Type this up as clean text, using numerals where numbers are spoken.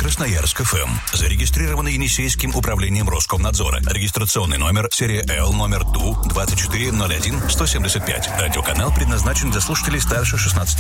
Красноярск ФМ. Зарегистрировано Енисейским управлением Роскомнадзора. Регистрационный номер серия Л номер ТУ 2401-175. Радиоканал предназначен для слушателей старше 16